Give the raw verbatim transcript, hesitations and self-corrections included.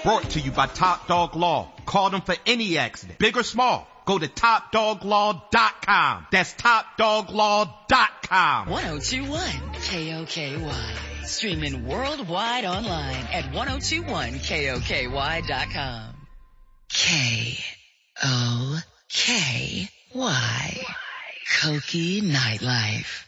Brought to you by Top Dog Law. Call them for any accident, big or small. Go to top dog law dot com. That's top dog law dot com. ten twenty-one K O K Y. Streaming worldwide online at ten twenty-one K O K Y dot com. K O K Y. Koki Nightlife.